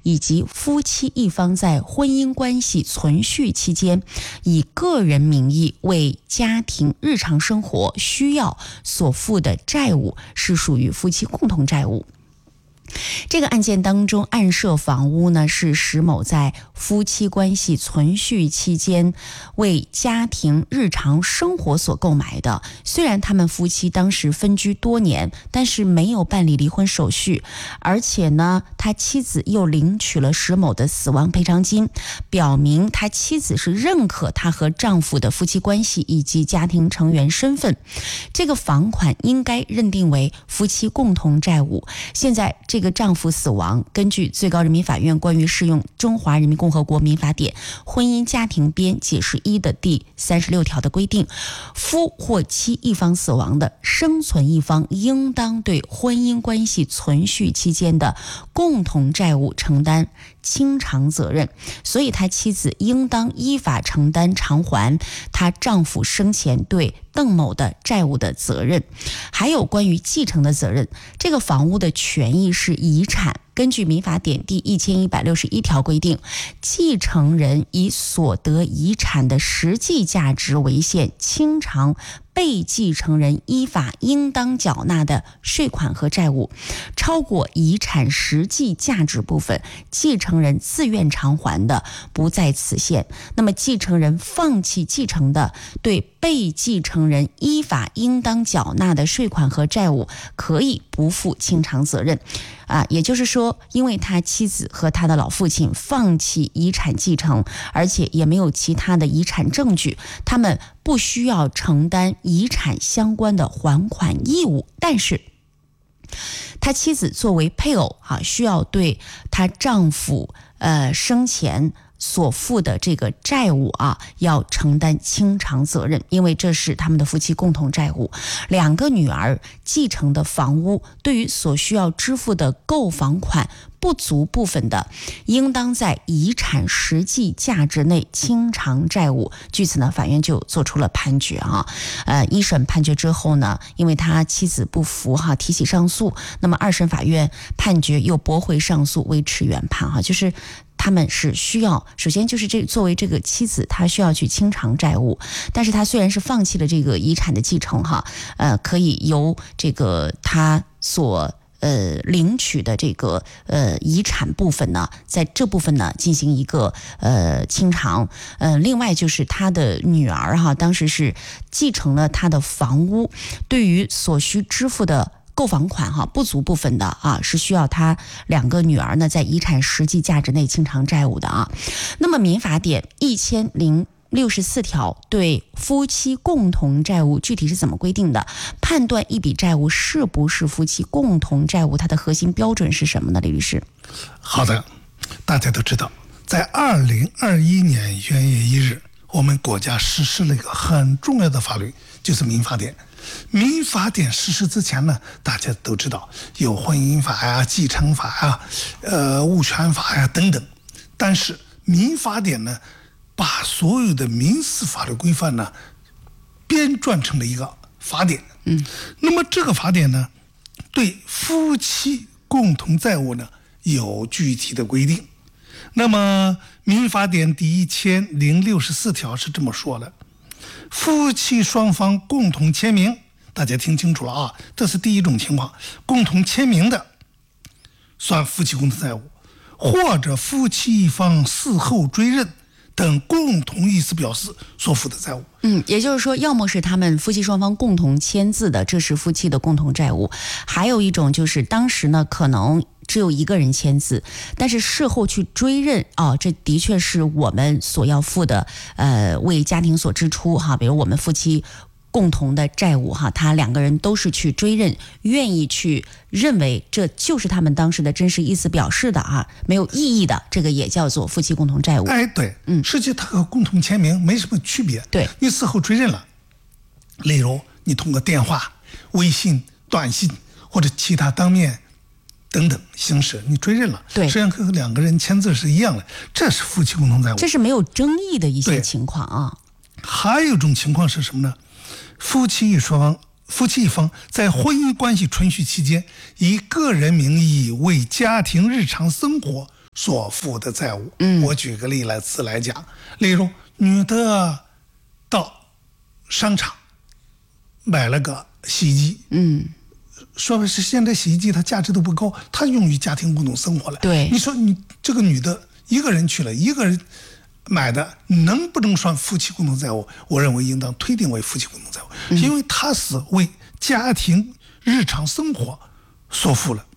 以及夫妻一方在婚姻关系存续期间以个人名义为家庭日常生活需要所负的债务是属于夫妻共同债务。这个案件当中，案涉房屋呢是石某在夫妻关系存续期间为家庭日常生活所购买的。虽然他们夫妻当时分居多年，但是没有办理离婚手续，而且呢，他妻子又领取了石某的死亡赔偿金，表明他妻子是认可他和丈夫的夫妻关系以及家庭成员身份。这个房款应该认定为夫妻共同债务。现在这个丈夫死亡，根据最高人民法院关于适用中华人民共和国民法典婚姻家庭编解释1的第36条的规定，夫或妻一方死亡的，生存一方应当对婚姻关系存续期间的共同债务承担清偿责任，所以他妻子应当依法承担偿还她丈夫生前对邓某的债务的责任。还有关于继承的责任，这个房屋的权益是遗产，根据民法典第1161条规定，继承人以所得遗产的实际价值为限，清偿被继承人依法应当缴纳的税款和债务，超过遗产实际价值部分，继承人自愿偿还的，不在此限。那么继承人放弃继承的，对被继承人依法应当缴纳的税款和债务，可以不负清偿责任。也就是说，因为他妻子和他的老父亲放弃遗产继承，而且也没有其他的遗产证据，他们不需要承担遗产相关的还款义务。但是他妻子作为配偶需要对他丈夫生前所负的这个债务要承担清偿责任，因为这是他们的夫妻共同债务。两个女儿继承的房屋，对于所需要支付的购房款不足部分的，应当在遗产实际价值内清偿债务。据此呢，法院就做出了判决一审判决之后呢，因为他妻子不服提起上诉，那么二审法院判决又驳回上诉，维持原判就是他们是需要，首先就是作为这个妻子，她需要去清偿债务，但是她虽然是放弃了这个遗产的继承可以由这个她所领取的这个遗产部分呢，在这部分呢进行一个清偿。另外就是他的女儿当时是继承了他的房屋，对于所需支付的购房款不足部分的是需要他两个女儿呢在遗产实际价值内清偿债务的那么民法典1064条对夫妻共同债务具体是怎么规定的？判断一笔债务是不是夫妻共同债务，它的核心标准是什么呢？李律师。 好的，大家都知道，在2021年元月1日，我们国家实施了一个很重要的法律，就是民法典。民法典实施之前呢，大家都知道有婚姻法呀、继承法呀、物权法呀等等。但是民法典呢，把所有的民事法律规范呢编撰成了一个法典。那么这个法典呢，对夫妻共同债务呢有具体的规定。那么民法典第1064条是这么说的：夫妻双方共同签名，大家听清楚了这是第一种情况，共同签名的算夫妻共同债务，或者夫妻一方事后追认等共同意思表示所负的债务。 也就是说，要么是他们夫妻双方共同签字的，这是夫妻的共同债务；还有一种就是当时呢可能只有一个人签字，但是事后去追认这的确是我们所要付的为家庭所支出比如我们夫妻共同的债务他两个人都是去追认，愿意去认为这就是他们当时的真实意思表示的没有异议的，这个也叫做夫妻共同债务。 对，实际它和共同签名没什么区别。 对， 你事后追认了，例如你通过电话、微信、短信或者其他当面等等形式你追认了， 对， 实际上和两个人签字是一样的，这是夫妻共同债务， 这是没有争议的一些情况还有一种情况是什么呢？夫妻一方在婚姻关系存续期间，以个人名义为家庭日常生活所负的债务。我举个例子来讲，例如女的到商场买了个洗衣机，说白是现在洗衣机它价值都不高，它用于家庭共同生活了。 对， 你说你这个女的一个人去了，一个人买的，能不能算夫妻共同债务？我认为应当推定为夫妻共同债务，因为它是为家庭日常生活所付了。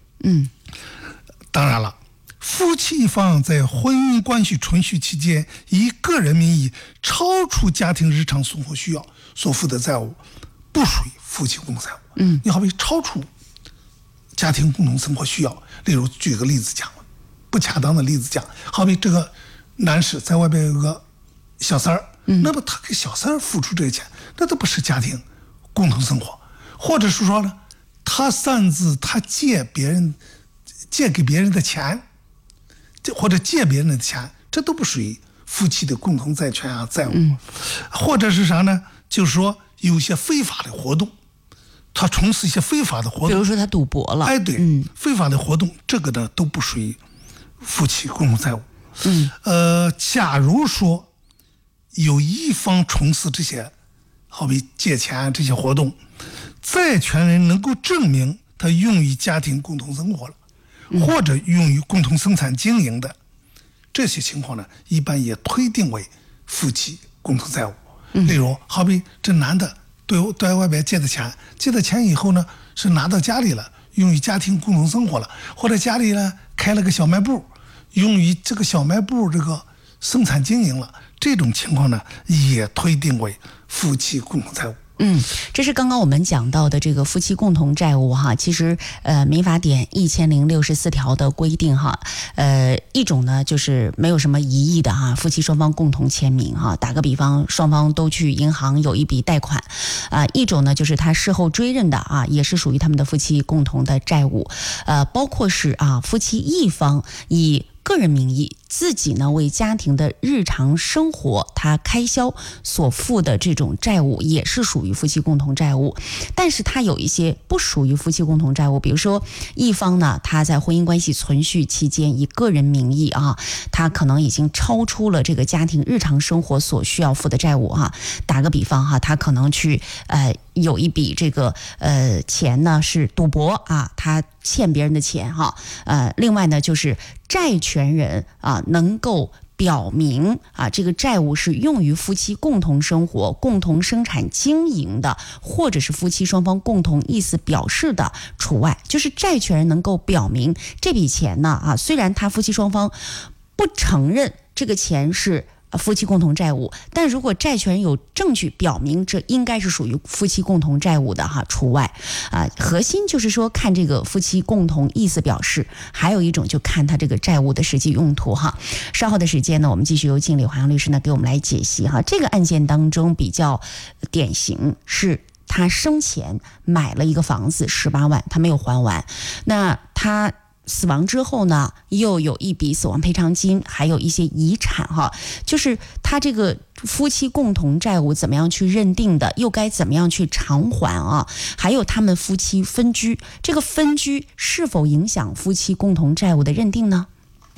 当然了，夫妻一方在婚姻关系存续期间以个人名义超出家庭日常生活需要所负的债务，不属于夫妻共同债务。你好比超出家庭共同生活需要，例如举个例子讲，不恰当的例子讲，好比这个男士在外边有个小三儿，那么他给小三儿付出这些钱，那都不是家庭共同生活。或者是说呢，他擅自他借给别人的钱，或者借别人的钱，这都不属于夫妻的共同债权啊债务。或者是啥呢？就是说有一些非法的活动，他从事一些非法的活动， 比如说他赌博了， 对，非法的活动，这个呢都不属于夫妻共同债务。假如说有一方从事这些，好比借钱这些活动，债权人能够证明他用于家庭共同生活了，或者用于共同生产经营的，这些情况呢，一般也推定为夫妻共同债务。例如，好比这男的对外边借的钱以后呢，是拿到家里了，用于家庭共同生活了，或者家里呢开了个小卖部，用于这个小卖部这个生产经营了，这种情况呢，也推定为夫妻共同债务。 这是刚刚我们讲到的这个夫妻共同债务哈。其实民法典1064条的规定哈，一种呢就是没有什么疑义的哈，夫妻双方共同签名哈。打个比方，双方都去银行有一笔贷款一种呢就是他事后追认的啊，也是属于他们的夫妻共同的债务。包括是夫妻一方以个人名义自己呢为家庭的日常生活他开销所负的这种债务，也是属于夫妻共同债务。但是它有一些不属于夫妻共同债务，比如说一方呢他在婚姻关系存续期间以个人名义他可能已经超出了这个家庭日常生活所需要付的债务打个比方他可能去有一笔这个钱呢是赌博他欠别人的钱另外呢就是债权人能够表明这个债务是用于夫妻共同生活、共同生产经营的，或者是夫妻双方共同意思表示的除外。就是债权人能够表明这笔钱呢虽然他夫妻双方不承认这个钱是夫妻共同债务，但如果债权人有证据表明这应该是属于夫妻共同债务的除外核心就是说看这个夫妻共同意思表示，还有一种就看他这个债务的实际用途稍后的时间呢，我们继续由经理黄洋律师呢给我们来解析这个案件当中比较典型是他生前买了一个房子18万，他没有还完，那他死亡之后呢，又有一笔死亡赔偿金，还有一些遗产就是他这个夫妻共同债务怎么样去认定的，又该怎么样去偿还还有他们夫妻分居，这个分居是否影响夫妻共同债务的认定呢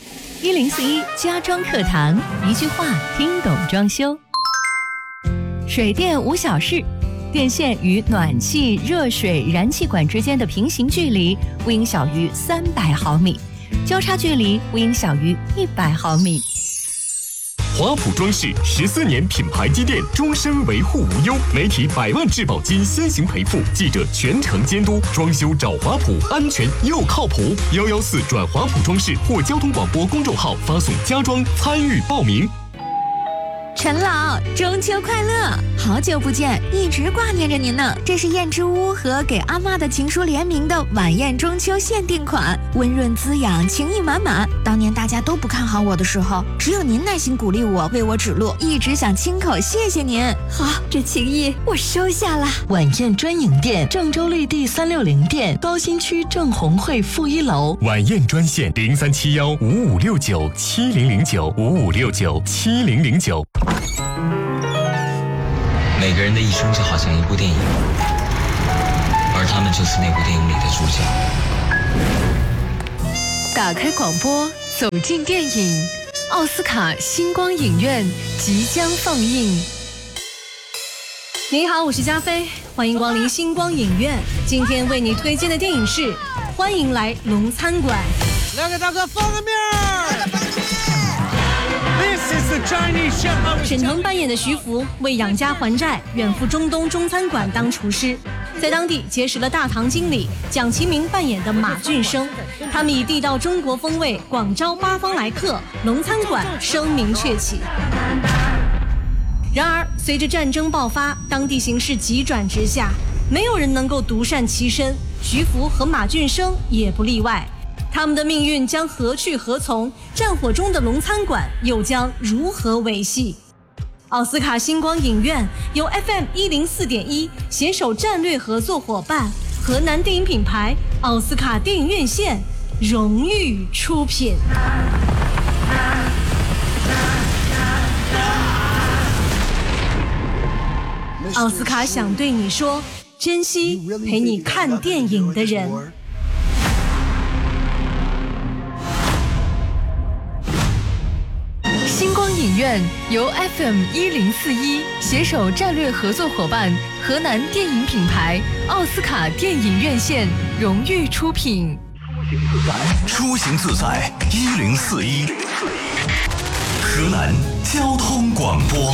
？1041家装课堂，一句话听懂装修。水电无小事，电线与暖气、热水、燃气管之间的平行距离不应小于300毫米，交叉距离不应小于100毫米。 华普装饰14年品牌积淀，终身维护无忧，媒体100万质保金先行赔付，记者全程监督，装修找华普，安全又靠谱。114转华普装饰或交通广播公众号发送家装参与报名。 陈老，中秋快乐！好久不见，一直挂念着您呢。这是燕之屋和给阿嬷的情书联名的晚宴中秋限定款，温润滋养，情意满满。当年大家都不看好我的时候，只有您耐心鼓励我，为我指路，一直想亲口谢谢您。好，这情谊我收下了。 晚宴专营店，郑州绿地360店，高新区郑红会负1楼。 晚宴专线03715569700955697009。 每个人的一生就好像一部电影，而他们就是那部电影里的主角。 打开广播， 走进电影，奥斯卡星光影院即将放映。 你好，我是加菲，欢迎光临星光影院。今天为你推荐的电影是《欢迎来龙餐馆》。 来给大哥放个面儿。This is the Chinese chef。 沈腾扮演的徐福为养家还债，远赴中东中餐馆当厨师，在当地结识了大堂经理蒋奇明扮演的马俊生，他们以地道中国风味广招八方来客，龙餐馆声名鹊起。然而，随着战争爆发，当地形势急转直下，没有人能够独善其身，徐福和马俊生也不例外。他们的命运将何去何从？战火中的龙餐馆又将如何维系？奥斯卡星光影院由 FM104.1 携手战略合作伙伴河南电影品牌奥斯卡电影院线荣誉出品。奥斯卡想对你说，珍惜陪你看电影的人。 星光影院由 FM1041 携手战略合作伙伴河南电影品牌奥斯卡电影院线荣誉出品。 出行自在1041，河南交通广播。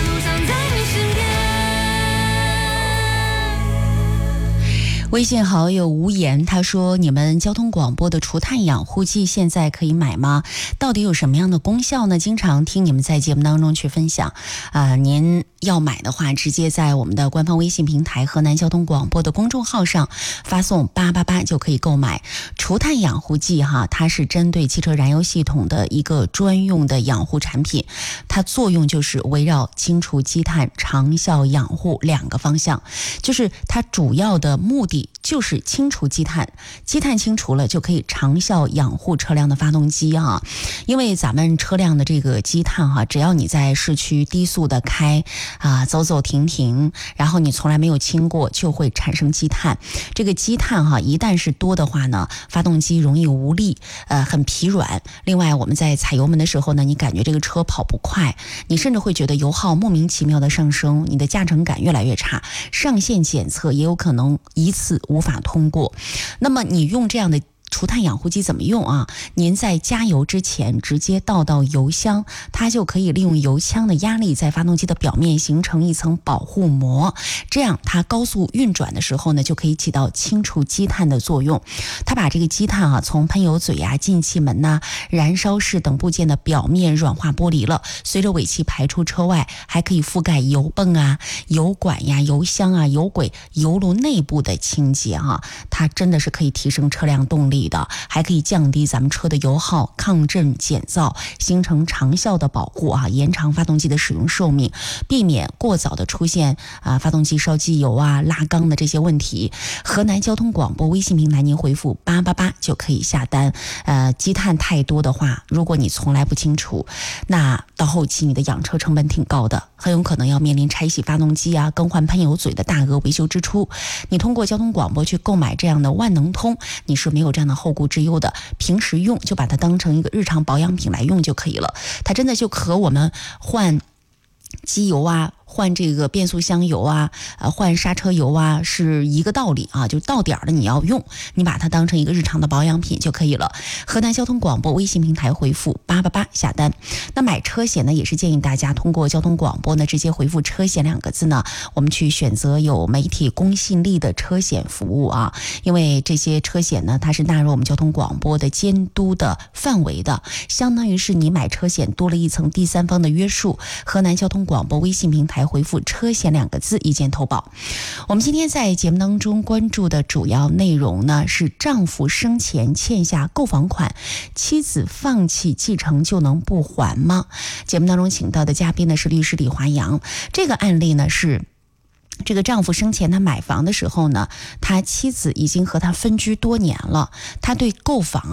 微信好友无言他说，你们交通广播的除碳养护剂现在可以买吗？到底有什么样的功效呢？经常听你们在节目当中去分享您要买的话，直接在我们的官方微信平台河南交通广播的公众号上发送888就可以购买除碳养护剂它是针对汽车燃油系统的一个专用的养护产品，它作用就是围绕清除积碳、长效养护两个方向，就是它主要的目的就是清除积碳，积碳清除了就可以长效养护车辆的发动机因为咱们车辆的这个积碳只要你在市区低速的开走走停停，然后你从来没有清过，就会产生积碳。这个积碳一旦是多的话呢，发动机容易无力，很疲软。另外我们在踩油门的时候呢，你感觉这个车跑不快，你甚至会觉得油耗莫名其妙的上升，你的驾乘感越来越差，上线检测也有可能一次无法通过。那么你用这样的除碳养护剂怎么用您在加油之前直接倒到油箱，它就可以利用油枪的压力在发动机的表面形成一层保护膜，这样它高速运转的时候呢，就可以起到清除积碳的作用。它把这个积碳从喷油嘴进气门燃烧室等部件的表面软化剥离了，随着尾气排出车外，还可以覆盖油泵油管油箱油轨、油炉内部的清洁它真的是可以提升车辆动力的，还可以降低咱们车的油耗，抗震减噪，形成长效的保护延长发动机的使用寿命，避免过早的出现发动机烧机油拉缸的这些问题。河南交通广播微信平台您回复888就可以下单。积碳太多的话，如果你从来不清楚，那到后期你的养车成本挺高的，很有可能要面临拆洗发动机更换喷油嘴的大额维修支出。你通过交通广播去购买这样的万能通，你是没有这样的后顾之忧的，平时用就把它当成一个日常保养品来用就可以了。它真的就和我们换机油换这个变速箱油换刹车油是一个道理就到点了你要用，你把它当成一个日常的保养品就可以了。河南交通广播微信平台回复888下单。那买车险呢，也是建议大家通过交通广播呢直接回复车险2个字呢，我们去选择有媒体公信力的车险服务因为这些车险呢，它是纳入我们交通广播的监督的范围的，相当于是你买车险多了一层第三方的约束。河南交通广播微信平台回复车险2个字，意见投保。我们今天在节目当中关注的主要内容呢，是丈夫生前欠下购房款，妻子放弃继承就能不还吗？节目当中请到的嘉宾呢是律师李华阳。这个案例呢是这个丈夫生前他买房的时候呢，他妻子已经和他分居多年了，他对购房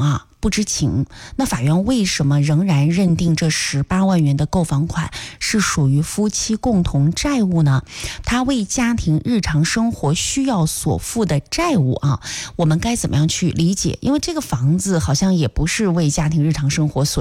不知情。那法院为什么仍然认定这18万元的购房款是属于夫妻共同债务呢？他为家庭日常生活需要所负的债务啊，我们该怎么样去理解？因为这个房子好像也不是为家庭日常生活所